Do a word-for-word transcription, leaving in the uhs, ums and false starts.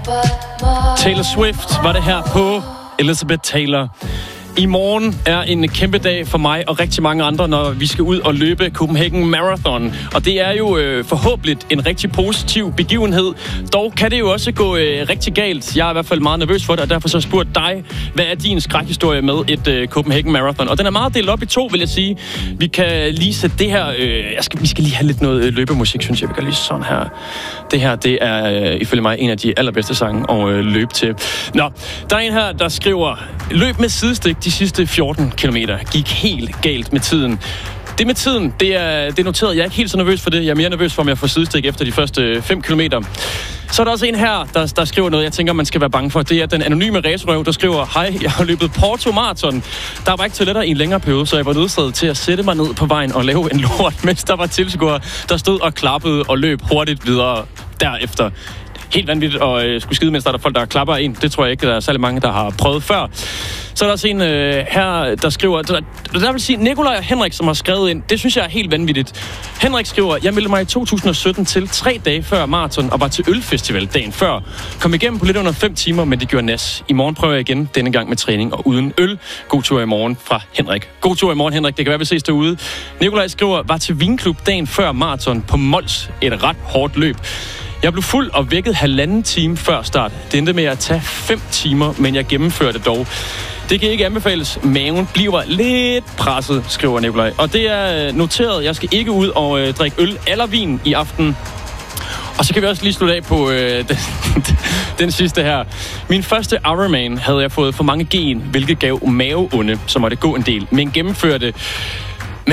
Taylor Swift var det her på Elizabeth Taylor. I morgen er en kæmpe dag for mig og rigtig mange andre, når vi skal ud og løbe Copenhagen Marathon. Og det er jo øh, forhåbentlig en rigtig positiv begivenhed. Dog kan det jo også gå øh, rigtig galt. Jeg er i hvert fald meget nervøs for det, og derfor så har jeg spurgt dig, hvad er din skrækhistorie med et øh, Copenhagen Marathon? Og den er meget delt op i to, vil jeg sige. Vi kan lige sætte det her... Øh, jeg skal, vi skal lige have lidt noget øh, løbemusik, synes jeg. Vi kan lige sådan her. Det her, det er øh, ifølge mig en af de allerbedste sange at øh, løbe til. Nå, der er en her, der skriver... Løb med sidestik de sidste fjorten kilometer. Gik helt galt med tiden. Det med tiden, det er, det er noteret. Jeg er ikke helt så nervøs for det. Jeg er mere nervøs for, om jeg får sidestik efter de første fem kilometer. Så er der også en her, der, der skriver noget, jeg tænker, man skal være bange for. Det er den anonyme racerøv, der skriver: Hej, jeg har løbet Porto Marathon. Der var ikke toiletter i en længere periode, så jeg var nødsaget til at sætte mig ned på vejen og lave en lort, mens der var tilskuere, der stod og klappede og løb hurtigt videre derefter. Helt vanvittigt at øh, skulle skide, mens der er folk, der klapper en. Det tror jeg ikke, der er særlig mange, der har prøvet før. Så er der også en øh, her, der skriver... Der, der vil sige, Nikolaj og Henrik, som har skrevet ind, det synes jeg er helt vanvittigt. Henrik skriver: Jeg meldte mig i to tusind og sytten til tre dage før maraton og var til ølfestival dagen før. Kom igennem på lidt under fem timer, men det gjorde nas. I morgen prøver jeg igen, denne gang med træning og uden øl. God tur i morgen fra Henrik. God tur i morgen, Henrik. Det kan være, vi ses derude. Nikolaj skriver: Var til vinklub dagen før maraton på Mols. Et ret hårdt løb. Jeg blev fuld og vækket halvanden time før start. Det endte med at tage fem timer, men jeg gennemførte dog. Det kan ikke anbefales. Maven bliver lidt presset, skriver Nikolaj. Og det er noteret. Jeg skal ikke ud og øh, drikke øl eller vin i aften. Og så kan vi også lige slutte af på øh, den, den sidste her. Min første Ironman havde jeg fået for mange gen, hvilket gav maveonde, så måtte gå en del. Men gennemførte